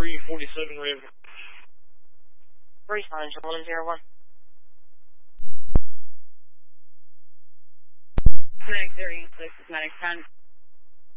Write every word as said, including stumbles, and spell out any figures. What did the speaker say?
three forty-seven River. Respond to one zero one. nine thirty, six, Medic ten.